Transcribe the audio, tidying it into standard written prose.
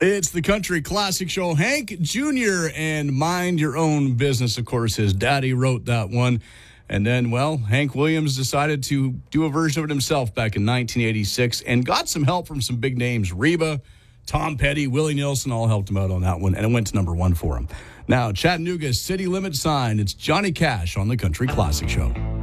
It's the Country Classic Show. Hank Jr. and Mind Your Own Business. Of course, his daddy wrote that one. And then, well, Hank Williams decided to do a version of it himself back in 1986 and got some help from some big names. Reba, Tom Petty, Willie Nelson all helped him out on that one, and it went to number 1 for him. Now, Chattanooga's City Limit Sign. It's Johnny Cash on the Country Classic Show.